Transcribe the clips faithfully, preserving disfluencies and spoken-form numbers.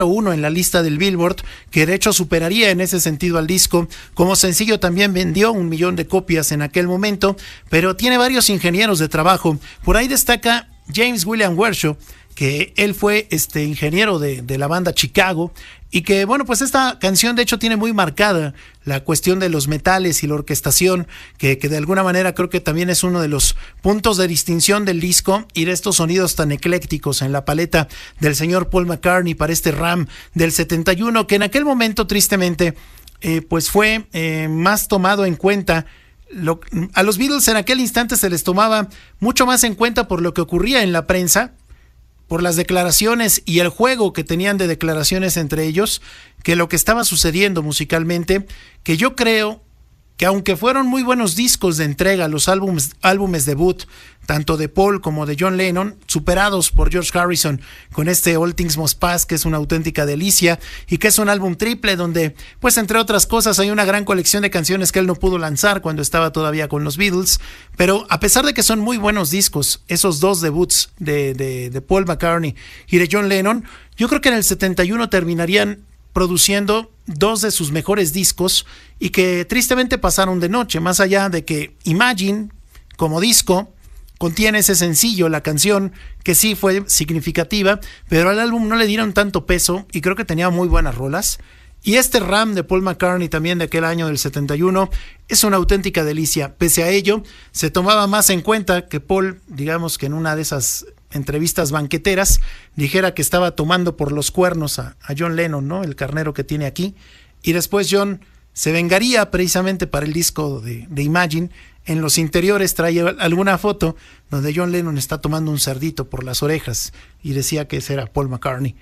uno en la lista del Billboard, que de hecho superaría en ese sentido al disco. Como sencillo también vendió un millón de copias en aquel momento, pero tiene varios ingenieros de trabajo. Por ahí destaca James William Wershaw, que él fue este ingeniero de, de la banda Chicago, y que bueno, pues esta canción de hecho tiene muy marcada la cuestión de los metales y la orquestación, que, que de alguna manera creo que también es uno de los puntos de distinción del disco, y de estos sonidos tan eclécticos en la paleta del señor Paul McCartney para este Ram del setenta y uno, que en aquel momento tristemente eh, pues fue eh, más tomado en cuenta. Lo, a los Beatles en aquel instante se les tomaba mucho más en cuenta por lo que ocurría en la prensa, por las declaraciones y el juego que tenían de declaraciones entre ellos, que lo que estaba sucediendo musicalmente, que yo creo que aunque fueron muy buenos discos de entrega, los álbumes, álbumes debut, tanto de Paul como de John Lennon, superados por George Harrison con este All Things Must Pass, que es una auténtica delicia, y que es un álbum triple donde, pues entre otras cosas, hay una gran colección de canciones que él no pudo lanzar cuando estaba todavía con los Beatles. Pero a pesar de que son muy buenos discos, esos dos debuts de, de, de Paul McCartney y de John Lennon, yo creo que en el setenta y uno terminarían produciendo dos de sus mejores discos, y que tristemente pasaron de noche, más allá de que Imagine como disco contiene ese sencillo, la canción que sí fue significativa, pero al álbum no le dieron tanto peso, y creo que tenía muy buenas rolas. Y este Ram de Paul McCartney también de aquel año del setenta y uno es una auténtica delicia. Pese a ello, se tomaba más en cuenta que Paul, digamos que en una de esas entrevistas banqueteras, dijera que estaba tomando por los cuernos a, a John Lennon, ¿no? El carnero que tiene aquí. Y después John se vengaría precisamente para el disco de, de Imagine. En los interiores traía alguna foto donde John Lennon está tomando un cerdito por las orejas y decía que ese era Paul McCartney.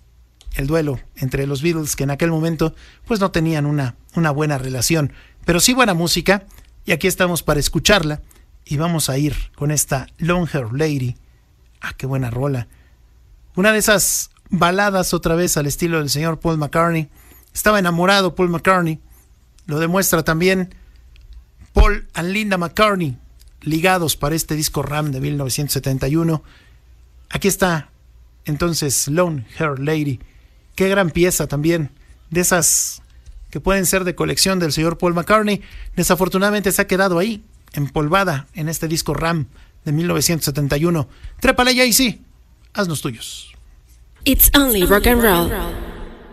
El duelo entre los Beatles, que en aquel momento pues no tenían una, una buena relación, pero sí buena música, y aquí estamos para escucharla, y vamos a ir con esta Long Hair Lady. Ah, qué buena rola. Una de esas baladas otra vez al estilo del señor Paul McCartney. Estaba enamorado Paul McCartney, lo demuestra también Paul and Linda McCartney, ligados para este disco Ram de mil novecientos setenta y uno. Aquí está entonces Long Hair Lady. Qué gran pieza también, de esas que pueden ser de colección del señor Paul McCartney. Desafortunadamente se ha quedado ahí, empolvada en este disco Ram de mil novecientos setenta y uno. Trépale, Jay-Z, haznos tuyos. It's only rock and roll.